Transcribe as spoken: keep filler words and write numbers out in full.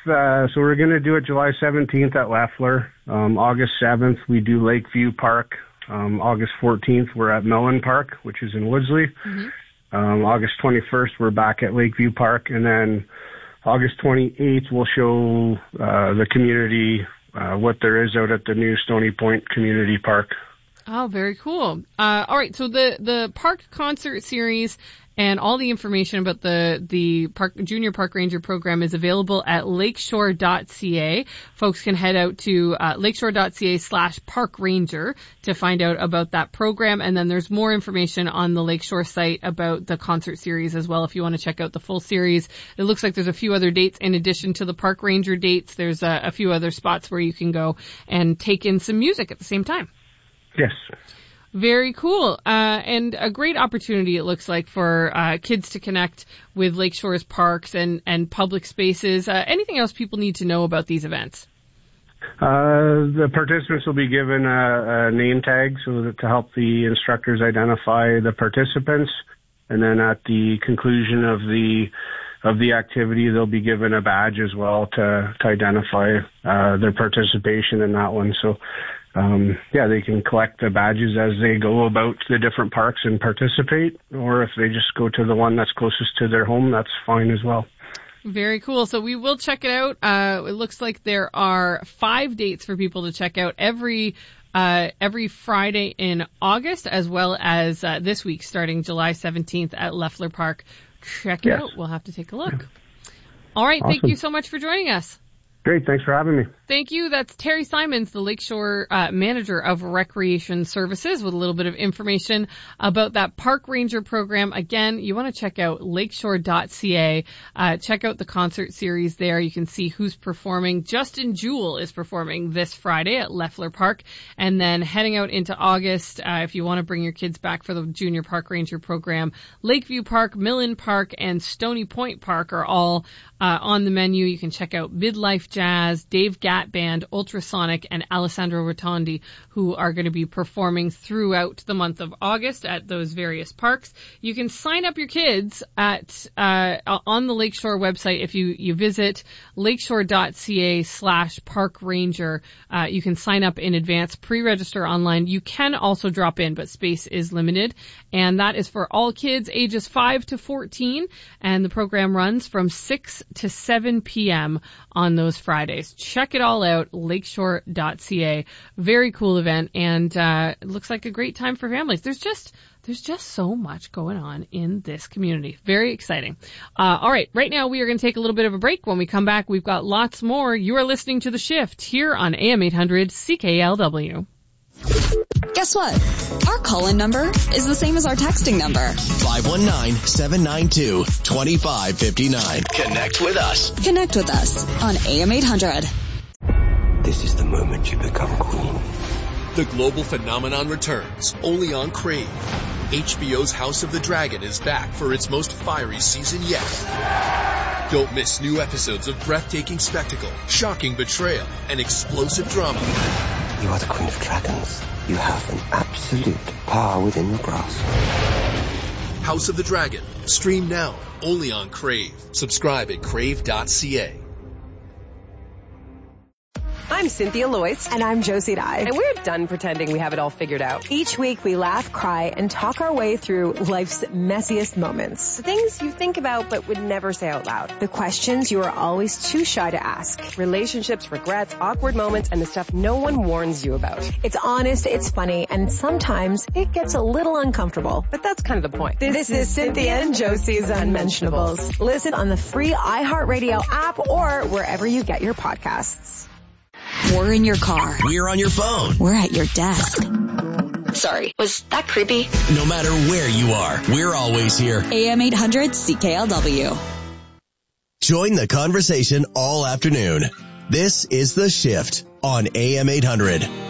uh, so we're going to do it July seventeenth at Leffler. Um, August seventh, we do Lakeview Park. Um, August fourteenth, we're at Millen Park, which is in Woodsley. Mm-hmm. Um, August twenty-first, we're back at Lakeview Park. And then August twenty-eighth, we'll show uh, the community uh, what there is out at the new Stony Point Community Park. Oh, very cool. Uh, all right, so the, the park concert series and all the information about the, the park, Junior Park Ranger program is available at lakeshore dot c a. Folks can head out to uh, lakeshore dot c a slash park ranger to find out about that program. And then there's more information on the Lakeshore site about the concert series as well if you want to check out the full series. It looks like there's a few other dates in addition to the park ranger dates. There's a, a few other spots where you can go and take in some music at the same time. Yes. Very cool. Uh, and a great opportunity, it looks like, for uh, kids to connect with Lakeshore's parks and, and public spaces. Uh, anything else people need to know about these events? Uh, the participants will be given a, a name tag so that to help the instructors identify the participants. And then at the conclusion of the of the activity, they'll be given a badge as well to, to identify uh, their participation in that one. So Um, yeah, they can collect the badges as they go about the different parks and participate, or if they just go to the one that's closest to their home, that's fine as well. Very cool. So we will check it out. Uh, it looks like there are five dates for people to check out every uh, every Friday in August, as well as uh, this week starting July seventeenth at Leffler Park. Check it yes. out. We'll have to take a look. All right. Awesome. Thank you so much for joining us. Great. Thanks for having me. Thank you. That's Terry Simons, the Lakeshore uh, Manager of Recreation Services, with a little bit of information about that Park Ranger program. Again, you want to check out lakeshore dot c a. Uh, check out the concert series there. You can see who's performing. Justin Jewell is performing this Friday at Leffler Park. And then heading out into August, uh, if you want to bring your kids back for the Junior Park Ranger program, Lakeview Park, Millen Park, and Stony Point Park are all uh, on the menu. You can check out Midlife Jazz, Dave Gatt Band, Ultrasonic, and Alessandro Rotondi, who are going to be performing throughout the month of August at those various parks. You can sign up your kids at uh on the Lakeshore website. If you, you visit lakeshore dot c a slash park ranger, uh, you can sign up in advance, pre-register online. You can also drop in, but space is limited. And that is for all kids ages five to fourteen. And the program runs from six to seven p.m. on those Fridays. Check it all out, lakeshore dot c a. Very cool event, and uh, it looks like a great time for families. There's just there's just so much going on in this community. Very exciting. Uh, all right, right now we are going to take a little bit of a break. When we come back, we've got lots more. You are listening to The Shift here on A M eight hundred C K L W. Guess what? Our call-in number is the same as our texting number. five one nine, seven nine two, two five five nine. Connect with us. Connect with us on A M eight hundred. This is the moment you become queen. The global phenomenon returns, only on Crave. H B O's House of the Dragon is back for its most fiery season yet. Don't miss new episodes of breathtaking spectacle, shocking betrayal, and explosive drama. You are the Queen of Dragons. You have an absolute power within your grasp. House of the Dragon. Stream now, only on Crave. Subscribe at crave dot c a. I'm Cynthia Loyce. And I'm Josie Dye. And we're done pretending we have it all figured out. Each week we laugh, cry, and talk our way through life's messiest moments. The things you think about but would never say out loud. The questions you are always too shy to ask. Relationships, regrets, awkward moments, and the stuff no one warns you about. It's honest, it's funny, and sometimes it gets a little uncomfortable. But that's kind of the point. This, this is Cynthia and Josie's Unmentionables. Listen on the free iHeartRadio app or wherever you get your podcasts. We're in your car. We're on your phone. We're at your desk. Sorry, was that creepy? No matter where you are, we're always here. A M eight hundred C K L W. Join the conversation all afternoon. This is The Shift on A M eight hundred.